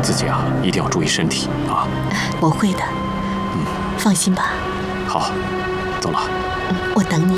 自己啊，一定要注意身体啊。 我会的。放心吧。 好，走了。 我等你。